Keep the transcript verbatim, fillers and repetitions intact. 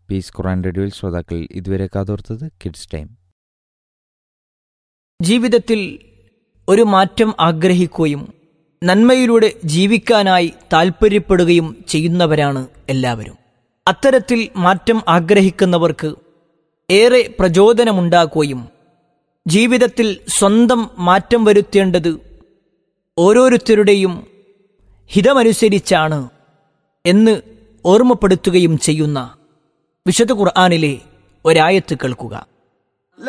Piece ഖുർആൻ റേഡിയോയിൽ ശ്രോതാക്കൾ ഇതുവരെ കാതോർത്തത് കിഡ്സ് ടൈം. ജീവിതത്തിൽ ഒരു മാറ്റം ആഗ്രഹിക്കുകയും നന്മയിലൂടെ ജീവിക്കാനായി താൽപ്പര്യപ്പെടുകയും ചെയ്യുന്നവരാണ് എല്ലാവരും. അത്തരത്തിൽ മാറ്റം ആഗ്രഹിക്കുന്നവർക്ക് ഏറെ പ്രചോദനമുണ്ടാക്കുകയും ജീവിതത്തിൽ സ്വന്തം മാറ്റം വരുത്തേണ്ടത് ഓരോരുത്തരുടെയും ഹിതമനുസരിച്ചാണ് എന്ന് ഓർമ്മപ്പെടുത്തുകയും ചെയ്യുന്ന വിശുദ്ധ ഖുർആനിലെ ഒരായത്ത് കേൾക്കുക.